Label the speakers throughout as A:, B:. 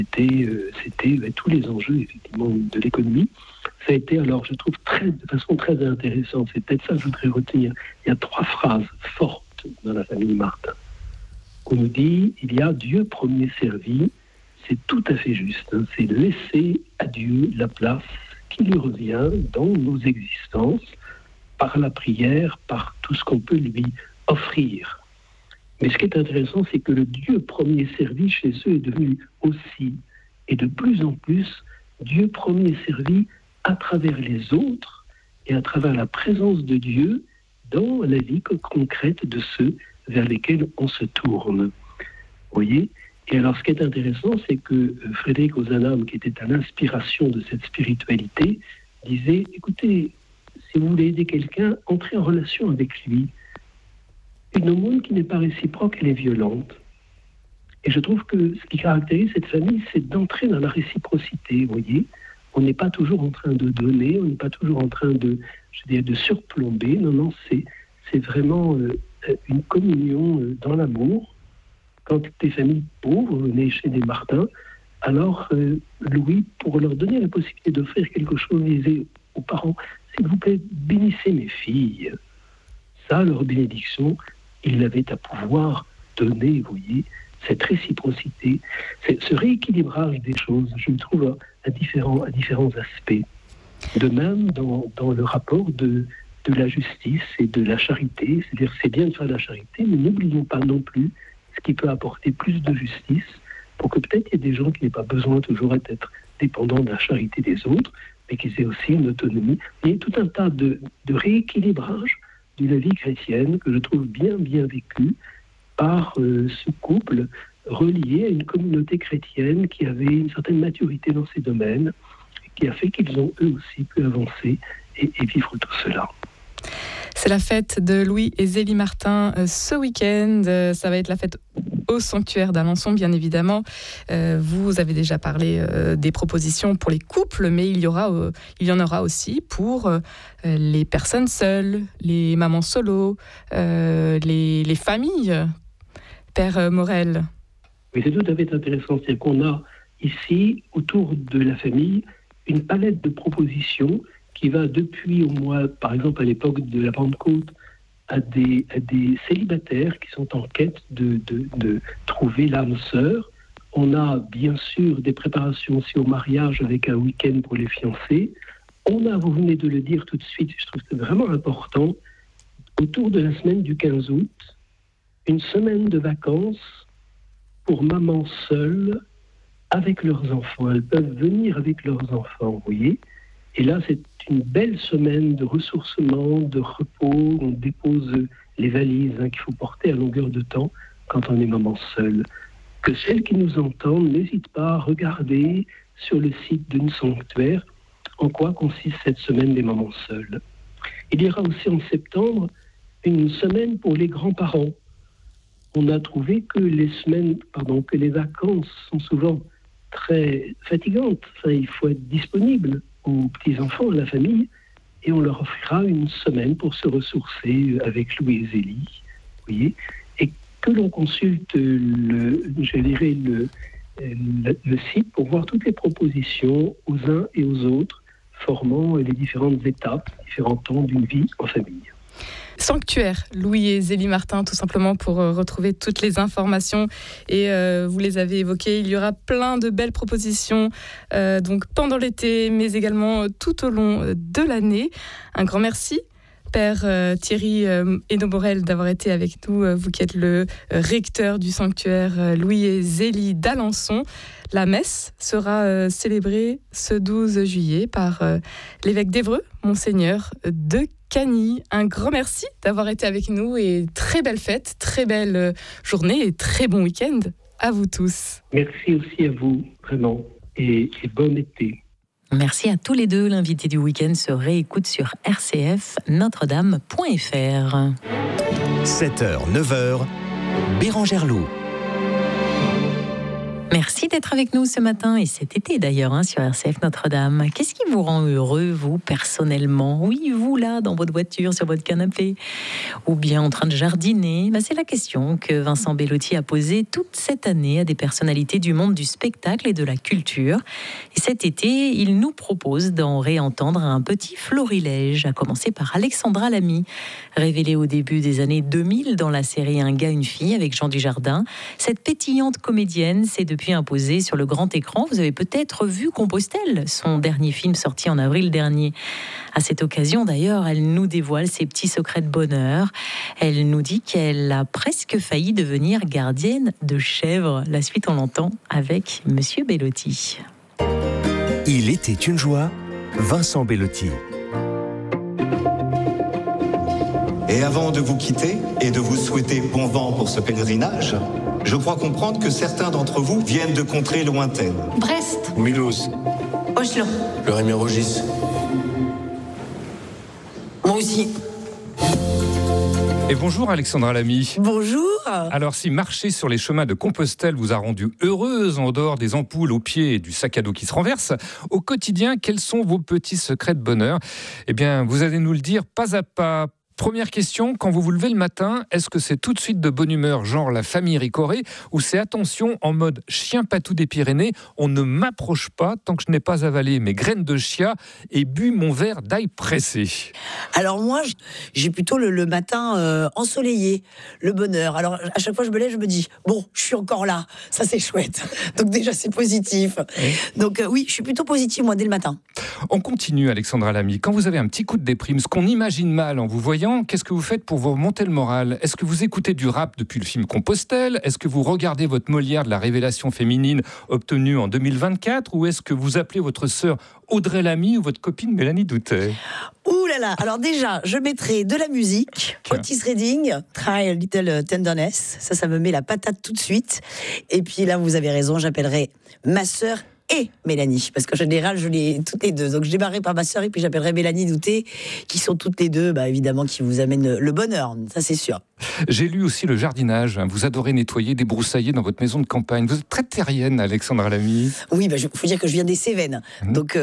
A: C'était tous les enjeux effectivement de l'économie. Ça a été, alors je trouve de façon très intéressante, c'est peut-être ça que je voudrais retenir. Il y a 3 phrases fortes dans la famille Martin. On nous dit, il y a Dieu premier servi, c'est tout à fait juste. C'est laisser à Dieu la place qui lui revient dans nos existences, par la prière, par tout ce qu'on peut lui offrir. Mais ce qui est intéressant, c'est que le Dieu premier servi chez eux est devenu aussi, et de plus en plus, Dieu premier servi à travers les autres et à travers la présence de Dieu dans la vie concrète de ceux vers lesquels on se tourne. Vous voyez ? Et alors, ce qui est intéressant, c'est que Frédéric Ozanam, qui était à l'inspiration de cette spiritualité, disait, écoutez, si vous voulez aider quelqu'un, entrez en relation avec lui. Une aumône qui n'est pas réciproque, elle est violente. Et je trouve que ce qui caractérise cette famille, c'est d'entrer dans la réciprocité, vous voyez. On n'est pas toujours en train de donner, on n'est pas toujours en train de surplomber. Non, c'est vraiment une communion dans l'amour. Quand des familles pauvres venaient chez des Martins, alors Louis, pour leur donner la possibilité d'offrir quelque chose, disait aux parents, s'il vous plaît, bénissez mes filles. Ça, leur bénédiction, ils l'avaient à pouvoir donner, vous voyez, cette réciprocité, ce rééquilibrage des choses, je le trouve à différents aspects. De même, dans le rapport de la justice et de la charité, c'est-à-dire c'est bien de faire de la charité, mais n'oublions pas non plus ce qui peut apporter plus de justice, pour que peut-être il y ait des gens qui n'aient pas besoin toujours d'être dépendants de la charité des autres, mais qu'ils aient aussi une autonomie. Il y a tout un tas de rééquilibrage de la vie chrétienne que je trouve bien vécu par ce couple relié à une communauté chrétienne qui avait une certaine maturité dans ces domaines, qui a fait qu'ils ont eux aussi pu avancer et vivre tout cela.
B: C'est la fête de Louis et Zélie Martin ce week-end. Ça va être la fête au sanctuaire d'Alençon, bien évidemment. Vous avez déjà parlé des propositions pour les couples, mais il y en aura aussi pour les personnes seules, les mamans solo, les familles. Père Morel.
A: Oui, c'est tout à fait intéressant. C'est qu'on a ici, autour de la famille, une palette de propositions qui va depuis au mois, par exemple à l'époque de la Pentecôte, à des célibataires qui sont en quête de trouver l'âme sœur. On a bien sûr des préparations aussi au mariage avec un week-end pour les fiancés. On a, vous venez de le dire tout de suite, je trouve que c'est vraiment important, autour de la semaine du 15 août, une semaine de vacances pour mamans seules avec leurs enfants. Elles peuvent venir avec leurs enfants, vous voyez. Et là, c'est une belle semaine de ressourcement, de repos. On dépose les valises qu'il faut porter à longueur de temps quand on est maman seule. Que celles qui nous entendent n'hésitent pas à regarder sur le site de notre sanctuaire en quoi consiste cette semaine des mamans seules. Il y aura aussi en septembre une semaine pour les grands-parents. On a trouvé que les vacances sont souvent très fatigantes. Il faut être disponible aux petits-enfants, à la famille, et on leur offrira une semaine pour se ressourcer avec Louis et Zélie, vous voyez, et que l'on consulte le site pour voir toutes les propositions aux uns et aux autres, formant les différentes étapes, différents temps d'une vie en famille.
B: Sanctuaire, Louis et Zélie Martin, tout simplement pour retrouver toutes les informations. Et vous les avez évoquées, il y aura plein de belles propositions donc pendant l'été, mais également tout au long de l'année. Un grand merci, Père Thierry Hénaud-Morel, d'avoir été avec nous, vous qui êtes le recteur du sanctuaire Louis et Zélie d'Alençon. La messe sera célébrée ce 12 juillet par l'évêque d'Évreux, Monseigneur de Cagny. Un grand merci d'avoir été avec nous et très belle fête, très belle journée et très bon week-end à vous tous.
A: Merci aussi à vous, vraiment, et bon été.
C: Merci à tous les deux. L'invité du week-end se réécoute sur rcfnotredame.fr.
D: 7h, 9h, Bérangère Loup.
C: Merci d'être avec nous ce matin et cet été d'ailleurs sur RCF Notre-Dame. Qu'est-ce qui vous rend heureux, vous, personnellement ? Oui, vous là, dans votre voiture, sur votre canapé, ou bien en train de jardiner. C'est la question que Vincent Bellotti a posée toute cette année à des personnalités du monde du spectacle et de la culture. Et cet été, il nous propose d'en réentendre un petit florilège, à commencer par Alexandra Lamy, révélée au début des années 2000 dans la série Un gars, une fille avec Jean Dujardin. Cette pétillante comédienne s'est depuis imposée sur le grand écran. Vous avez peut-être vu Compostelle, son dernier film sorti en avril dernier. À cette occasion, d'ailleurs, elle nous dévoile ses petits secrets de bonheur. Elle nous dit qu'elle a presque failli devenir gardienne de chèvre. La suite, on l'entend avec Monsieur Bellotti.
D: Il était une joie, Vincent Bellotti.
E: Et avant de vous quitter et de vous souhaiter bon vent pour ce pèlerinage, je crois comprendre que certains d'entre vous viennent de contrées lointaines.
F: Brest,
G: Mulhouse,
F: Oslo.
G: le Rémy-Rogis.
F: Moi aussi.
H: Et bonjour Alexandra Lamy.
F: Bonjour.
H: Alors si marcher sur les chemins de Compostelle vous a rendu heureuse en dehors des ampoules aux pieds et du sac à dos qui se renverse, au quotidien, quels sont vos petits secrets de bonheur ? Eh bien, vous allez nous le dire pas à pas. Première question, quand vous vous levez le matin, est-ce que c'est tout de suite de bonne humeur, genre la famille Ricoré, ou c'est attention en mode chien patou des Pyrénées, on ne m'approche pas tant que je n'ai pas avalé mes graines de chia et bu mon verre d'ail pressé?
F: Alors moi, j'ai plutôt le matin ensoleillé, le bonheur. Alors à chaque fois que je me lève, je me dis, bon, je suis encore là, ça c'est chouette. Donc déjà c'est positif. Oui. Donc oui, je suis plutôt positive moi dès le matin.
H: On continue Alexandra Lamy. Quand vous avez un petit coup de déprime, ce qu'on imagine mal en vous voyant, qu'est-ce que vous faites pour vous remonter le moral ? Est-ce que vous écoutez du rap depuis le film Compostelle ? Est-ce que vous regardez votre Molière de la révélation féminine obtenue en 2024 ? Ou est-ce que vous appelez votre sœur Audrey Lamy ou votre copine Mélanie Doutet ?
F: Ouh là là, alors déjà, je mettrai de la musique, Otis Redding, Try a Little Tenderness, ça me met la patate tout de suite. Et puis là, vous avez raison, j'appellerai ma sœur et Mélanie, parce qu'en général, je les toutes les deux. Donc, je démarrerai par ma sœur et puis j'appellerai Mélanie Doutet, qui sont toutes les deux, évidemment, qui vous amènent le bonheur, ça c'est sûr.
H: J'ai lu aussi le jardinage. Vous adorez nettoyer, débroussailler dans votre maison de campagne. Vous êtes très terrienne, Alexandra Lamy.
F: Oui, faut dire que je viens des Cévennes. Donc,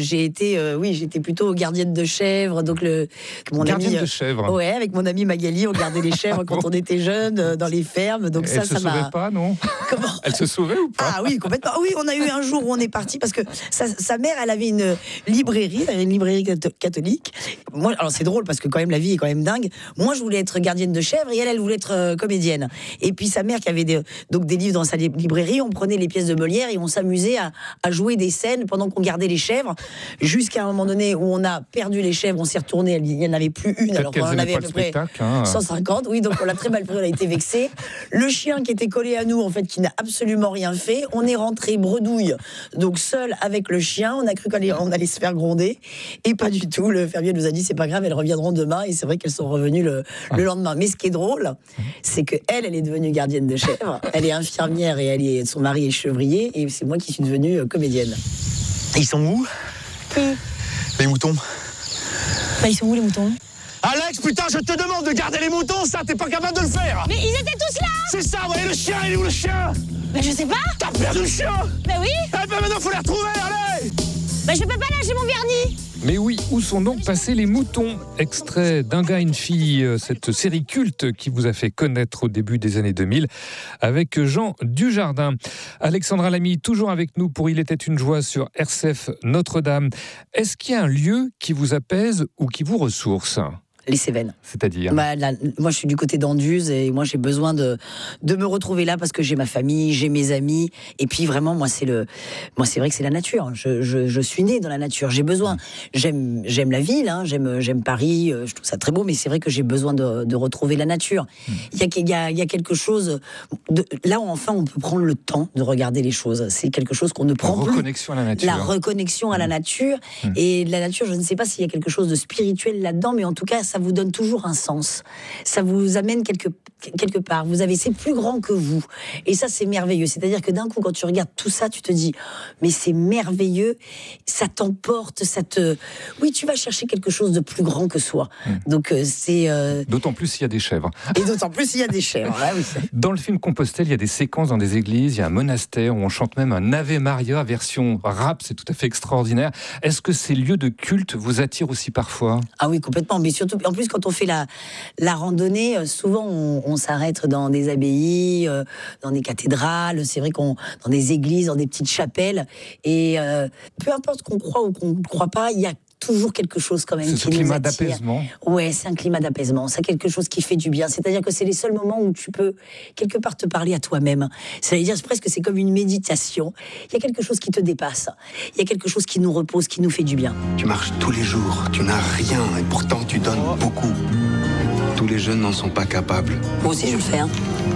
F: j'étais plutôt gardienne de chèvres. Donc,
H: gardienne de chèvres.
F: Ouais, avec mon ami Magali, on gardait les chèvres quand on était jeunes, dans les fermes. Donc,
H: elle se sauvait pas, non ?
F: Comment ?
H: Elle se sauvait ou pas ?
F: Ah oui, complètement. Oui, on a eu un jour où on est parti parce que sa mère, elle avait une librairie catholique. Moi, alors c'est drôle parce que quand même la vie est quand même dingue. Moi, je voulais être gardienne de chèvres et elle voulait être comédienne. Et puis sa mère qui avait des livres dans sa librairie, on prenait les pièces de Molière et on s'amusait à jouer des scènes pendant qu'on gardait les chèvres, jusqu'à un moment donné où on a perdu les chèvres, on s'est retourné, il n'y en avait plus une, alors qu'on en avait à peu près 150. Oui, donc on l'a très mal pris, on a été vexé. Le chien qui était collé à nous, en fait, qui n'a absolument rien fait, on est rentré bredouille, donc seul avec le chien, on a cru qu'on allait se faire gronder, et pas du tout. Le fermier nous a dit c'est pas grave, elles reviendront demain, et c'est vrai qu'elles sont revenues le lendemain. Mais ce qui est drôle, c'est que elle est devenue gardienne de chèvres, elle est infirmière et son mari est chevrier, et c'est moi qui suis devenue comédienne.
E: Et ils sont où ? Les moutons.
F: Ils sont où les moutons ?
G: Alex, putain, je te demande de garder les moutons, ça, t'es pas capable de le faire.
I: Mais ils étaient tous là.
G: C'est ça, ouais, le chien, il est où le chien ?
I: Je sais pas.
G: T'as perdu le chien ?
I: Oui.
G: Eh ben maintenant, faut les retrouver, allez.
I: Je peux pas lâcher mon vernis.
H: Mais oui, où sont donc passés les moutons ? Extrait d'Un gars, une fille, cette série culte qui vous a fait connaître au début des années 2000 avec Jean Dujardin. Alexandra Lamy, toujours avec nous pour Il était une joie sur RCF Notre-Dame. Est-ce qu'il y a un lieu qui vous apaise ou qui vous ressource ?
F: Les Cévennes.
H: C'est-à-dire
F: moi, je suis du côté d'Anduze et moi, j'ai besoin de me retrouver là parce que j'ai ma famille, j'ai mes amis. Et puis, vraiment, moi, c'est vrai que c'est la nature. Je suis née dans la nature. J'ai besoin. J'aime la ville, hein, j'aime Paris. Je trouve ça très beau, mais c'est vrai que j'ai besoin de retrouver la nature. Il y a quelque chose. Là, enfin, on peut prendre le temps de regarder les choses. C'est quelque chose qu'on ne prend plus.
H: La reconnexion à la nature.
F: La reconnexion à la nature. Et la nature, je ne sais pas s'il y a quelque chose de spirituel là-dedans, mais en tout cas, ça vous donne toujours un sens. Ça vous amène quelque part, c'est plus grand que vous. Et ça, c'est merveilleux. C'est-à-dire que d'un coup, quand tu regardes tout ça, tu te dis, mais c'est merveilleux, ça t'emporte, oui, tu vas chercher quelque chose de plus grand que soi. Donc, c'est...
H: D'autant plus s'il y a des chèvres.
F: Et d'autant plus s'il y a des chèvres. Oui.
H: Dans le film Compostelle, il y a des séquences dans des églises, il y a un monastère où on chante même un Ave Maria version rap, c'est tout à fait extraordinaire. Est-ce que ces lieux de culte vous attirent aussi parfois ?
F: Ah oui, complètement. Mais surtout, en plus, quand on fait la randonnée, souvent on s'arrête dans des abbayes, dans des cathédrales, c'est vrai dans des églises, dans des petites chapelles. Et peu importe qu'on croit ou qu'on ne croit pas, il y a toujours quelque chose quand même qui nous attire.
H: C'est ce climat d'apaisement.
F: Ouais, c'est un climat d'apaisement. C'est quelque chose qui fait du bien. C'est-à-dire que c'est les seuls moments où tu peux quelque part te parler à toi-même. C'est-à-dire presque c'est comme une méditation. Il y a quelque chose qui te dépasse. Il y a quelque chose qui nous repose, qui nous fait du bien.
J: Tu marches tous les jours, tu n'as rien et pourtant tu donnes beaucoup. Tous les jeunes n'en sont pas capables.
F: Moi aussi je le fais.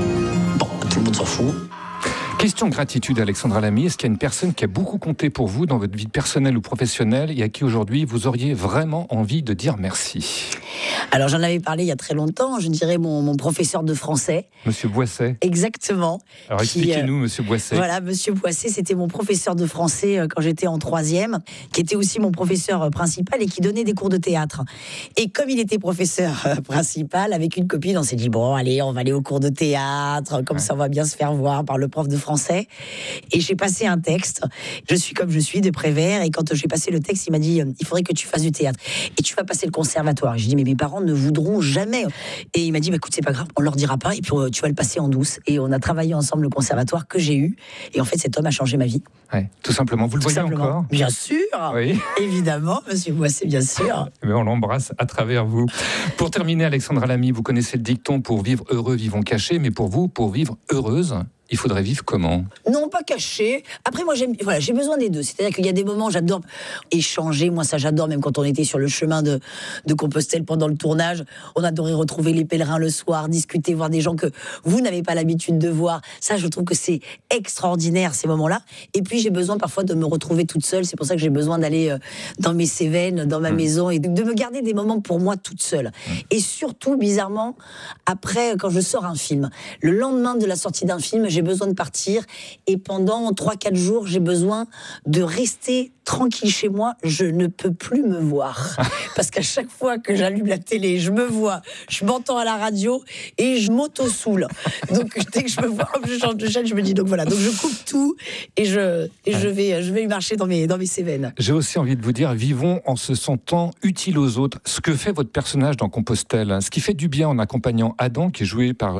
F: Bon, tout le monde s'en fout.
H: Question gratitude, Alexandra Lamy. Est-ce qu'il y a une personne qui a beaucoup compté pour vous dans votre vie personnelle ou professionnelle et à qui aujourd'hui vous auriez vraiment envie de dire merci ?
F: Alors j'en avais parlé il y a très longtemps, je dirais mon professeur de français.
H: Monsieur Boisset.
F: Exactement.
H: Alors expliquez-nous, Monsieur Boisset.
F: Voilà, Monsieur Boisset, c'était mon professeur de français quand j'étais en 3e, qui était aussi mon professeur principal et qui donnait des cours de théâtre. Et comme il était professeur principal, avec une copine, on s'est dit, bon, allez, on va aller au cours de théâtre, comme ça on va bien se faire voir par le prof de français. Et j'ai passé un texte, je suis comme je suis, de Prévert, et quand j'ai passé le texte, il m'a dit, il faudrait que tu fasses du théâtre. Et tu vas passer le conservatoire. Et je dis, mais mes parents ne voudront jamais. Et il m'a dit, écoute, c'est pas grave, on leur dira pas, et puis tu vas le passer en douce. Et on a travaillé ensemble le conservatoire que j'ai eu. Et en fait, cet homme a changé ma vie.
H: Ouais, tout simplement. Vous le voyez encore ?
F: Bien sûr,
H: oui.
F: Évidemment, Monsieur Boisset, bien sûr.
H: Mais on l'embrasse à travers vous. Pour terminer, Alexandra Lamy, vous connaissez le dicton, pour vivre heureux, vivons cachés, mais pour vous, pour vivre heureuse, il faudrait vivre comment ?
F: Non, pas caché. Après, moi, j'ai besoin des deux. C'est-à-dire qu'il y a des moments, j'adore échanger. Moi, ça, j'adore. Même quand on était sur le chemin de Compostelle pendant le tournage, on adorait retrouver les pèlerins le soir, discuter, voir des gens que vous n'avez pas l'habitude de voir. Ça, je trouve que c'est extraordinaire, ces moments-là. Et puis, j'ai besoin parfois de me retrouver toute seule. C'est pour ça que j'ai besoin d'aller dans mes Cévennes, dans ma maison, et de me garder des moments pour moi toute seule. Et surtout, bizarrement, après, quand je sors un film, le lendemain de la sortie d'un film, j'ai besoin de partir, et pendant 3-4 jours, j'ai besoin de rester tranquille chez moi. Je ne peux plus me voir. Parce qu'à chaque fois que j'allume la télé, je me vois, je m'entends à la radio et je m'auto-soule. Donc dès que je me vois, je change de chaîne, je me dis, donc voilà, donc je coupe tout et je vais y marcher dans mes Cévennes.
H: J'ai aussi envie de vous dire, vivons en se sentant utile aux autres. Ce que fait votre personnage dans Compostelle, ce qui fait du bien en accompagnant Adam, qui est joué par